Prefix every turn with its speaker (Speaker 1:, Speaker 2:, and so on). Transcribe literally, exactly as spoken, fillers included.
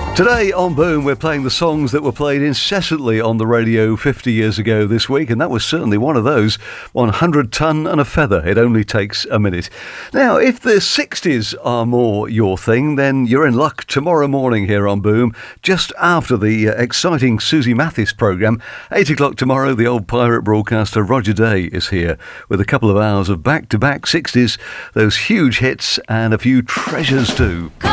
Speaker 1: Today on Boom, we're playing the songs that were played incessantly on the radio fifty years ago this week, and that was certainly one of those. one hundred ton and a feather. It only takes a minute. Now, if the sixties are more your thing, then you're in luck tomorrow morning here on Boom, just after the uh, exciting Susie Mathis programme. eight o'clock tomorrow, the old pirate broadcaster Roger Day is here with a couple of hours of back-to-back sixties, those huge hits and a few treasures too.